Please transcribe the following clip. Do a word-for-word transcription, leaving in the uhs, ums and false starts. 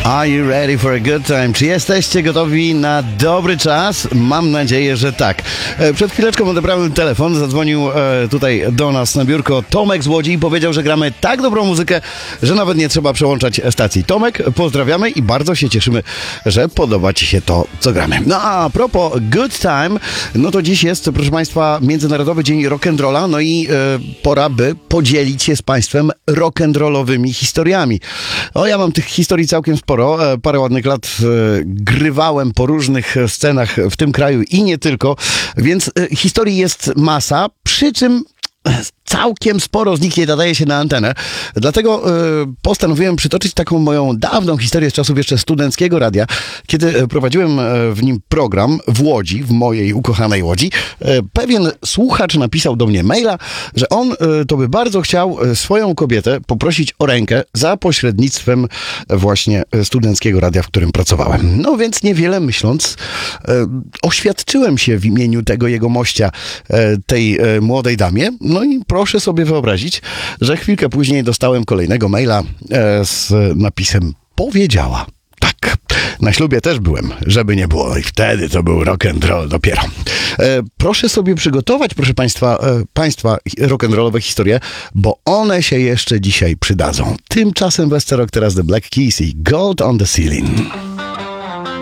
Are you ready for a good time? Czy jesteście gotowi na dobry czas? Mam nadzieję, że tak. Przed chwileczką odebrałem telefon, zadzwonił tutaj do nas na biurko Tomek z Łodzi i powiedział, że gramy tak dobrą muzykę, że nawet nie trzeba przełączać stacji. Tomek, pozdrawiamy i bardzo się cieszymy, że podoba Ci się to, co gramy. No a propos good time, no to dziś jest, proszę Państwa, Międzynarodowy Dzień Rock'n'Rolla, no i e, pora, by podzielić się z Państwem rock'n'rollowymi historiami. O, ja mam tych historii całkiem sporo. Parę ładnych lat e, grywałem po różnych scenach w tym kraju i nie tylko, więc e, historii jest masa, przy czym całkiem sporo z nich nie nadaje się na antenę. Dlatego y, postanowiłem przytoczyć taką moją dawną historię z czasów jeszcze studenckiego radia, kiedy prowadziłem w nim program w Łodzi, w mojej ukochanej Łodzi. Y, pewien słuchacz napisał do mnie maila, że on y, to by bardzo chciał swoją kobietę poprosić o rękę za pośrednictwem właśnie studenckiego radia, w którym pracowałem. No więc niewiele myśląc, y, oświadczyłem się w imieniu tego jego mościa, y, tej y, młodej damie. No i proszę sobie wyobrazić, że chwilkę później dostałem kolejnego maila e, z napisem powiedziała. Tak, na ślubie też byłem, żeby nie było. I wtedy to był rock and roll dopiero. E, proszę sobie przygotować, proszę Państwa, e, Państwa rock'n'rollowe historie, bo one się jeszcze dzisiaj przydadzą. Tymczasem Westerok, teraz The Black Keys i Gold on the Ceiling.